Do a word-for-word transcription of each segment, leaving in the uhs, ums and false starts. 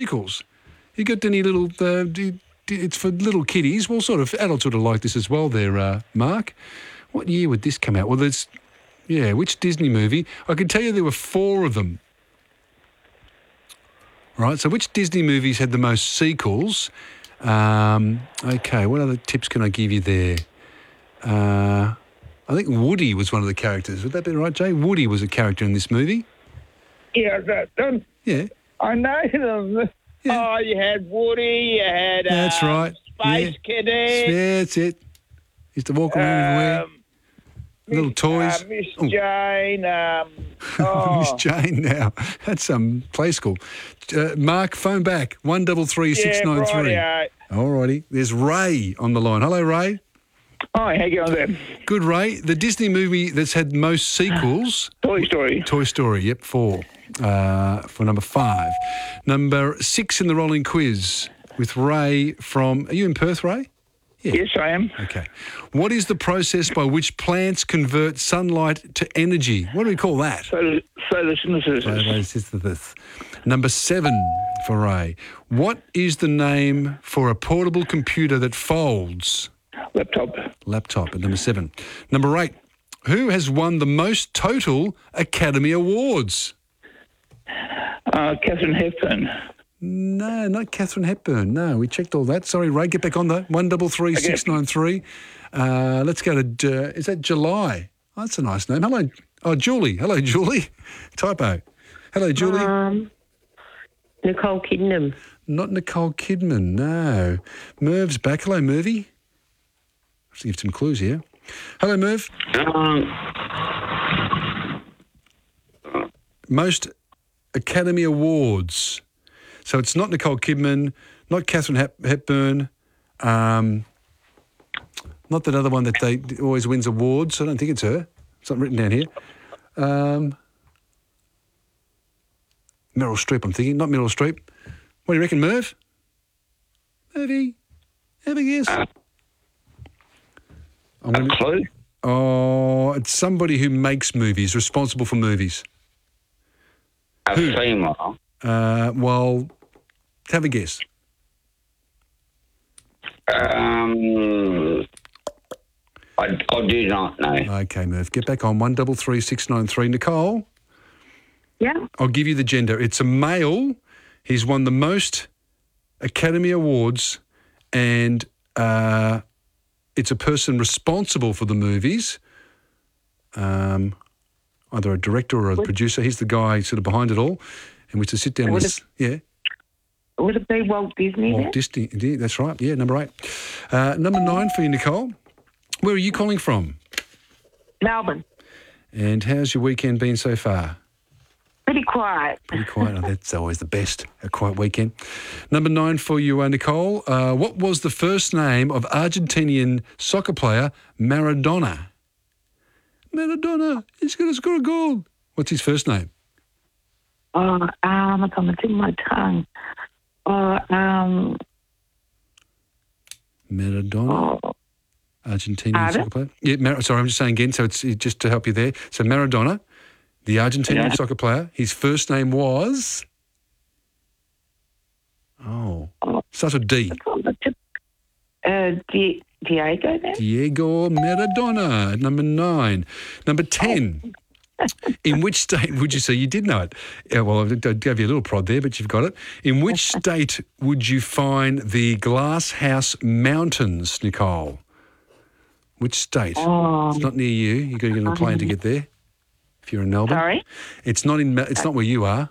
sequels. You got any little... Uh, do, it's for little kiddies. Well, sort of adults would have liked this as well there, uh, Mark. What year would this come out? Well, there's... Yeah, which Disney movie? I can tell you there were four of them. Right, so which Disney movies had the most sequels? Um, okay, what other tips can I give you there? Uh, I think Woody was one of the characters. Would that be right, Jay? Woody was a character in this movie. Yeah, that, um, Yeah. I know them. Yeah. Oh, you had Woody, you had... That's um, right. Space yeah. Cadet. Yeah, that's it. Used to walk around everywhere. Um, Little toys. Uh, Miss Oh. Jane. Um, oh. Miss Jane now. That's some play school. Uh, Mark, phone back. One double three six nine three. Yeah, All righty. There's Ray on the line. Hello, Ray. Hi, how you going there? Good, Ray. The Disney movie that's had most sequels... Toy Story. Toy Story, yep, four. Uh, for number five. Number six in the rolling quiz with Ray from... Are you in Perth, Ray? Yeah. Yes, I am. Okay. What is the process by which plants convert sunlight to energy? What do we call that? So, photosynthesis. Photosynthesis. Number seven for Ray. What is the name for a portable computer that folds? Laptop. Laptop at number seven. Number eight. Who has won the most total Academy Awards? Uh, Catherine Hepburn. No, not Catherine Hepburn. No, we checked all that. Sorry, Ray, get back on the one double three six nine three. Uh, let's go to, uh, is that July? Oh, that's a nice name. Hello. Oh, Julie. Hello, Julie. Typo. Hello, Julie. Um, Nicole Kidman. Not Nicole Kidman, no. Merv's back. Hello, Mervy. Let's give some clues here. Hello, Merv. Um, Most Academy Awards. So it's not Nicole Kidman, not Catherine Hep- Hepburn, um, not that other one that they always wins awards. I don't think it's her. It's not written down here. Um, Meryl Streep, I'm thinking. Not Meryl Streep. What do you reckon, Merv? Mervy? Have a guess. Uh, I'm a gonna, clue? oh, it's somebody who makes movies, responsible for movies. A Who? female? Uh, well, have a guess. Um, I, I do not know. Okay, Merv, get back on one double three six nine three. Nicole, Yeah. I'll give you the gender. It's a male. He's won the most Academy Awards, and uh, it's a person responsible for the movies. Um, either a director or a producer. He's the guy sort of behind it all, and we to sit down. Would With, yeah. Would it be Walt Disney? Walt then? Disney, yeah, that's right. Yeah, number eight. Uh, number nine for you, Nicole. Where are you calling from? Melbourne. And how's your weekend been so far? Pretty quiet. Pretty quiet. Oh, that's always the best, a quiet weekend. Number nine for you, uh, Nicole. Uh, what was the first name of Argentinian soccer player Maradona? Maradona, he's going to score a goal. What's his first name? Oh, um, it's on the tip of my tongue. Oh, um, Maradona. oh, Argentinian Pardon? soccer player. Yeah, Mar- sorry, I'm just saying again, so it's it's just to help you there. So Maradona, the Argentinian Yeah. soccer player, his first name was... Oh, starts with D. it's on the tip. Uh, Di- Diego then? Diego Maradona at number nine. Number ten. In which state would you say you did know it? Yeah, well, I gave you a little prod there, but you've got it. In which state would you find the Glass House Mountains, Nicole? Which state? Oh, It's not near you. You've got to get on a plane to get there. If you're in Melbourne, sorry? it's not in. Mel- It's not where you are.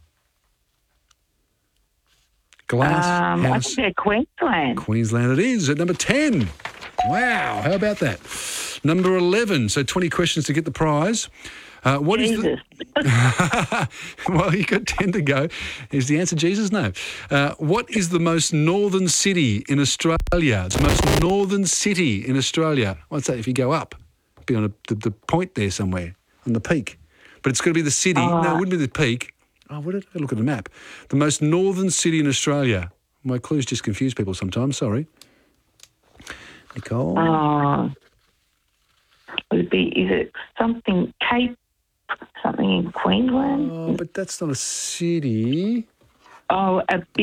Glass Um, I House, think they're Queensland. Queensland. It is at number ten. Wow, how about that? Number eleven. So twenty questions to get the prize. Uh, what is Jesus. the? Well, you got ten to go. Is the answer Jesus? No. Uh, what is the most northern city in Australia? The most northern city in Australia. What's that? If you go up, be on a, the, the point there somewhere on the peak, but it's got to be the city. No, it wouldn't be the peak. Oh, would it? Look at the map. The most northern city in Australia. My clues just confuse people sometimes. Sorry. Nicole. Oh, would it be, is it something, Cape, something in Queensland? Oh, but that's not a city. Oh, a big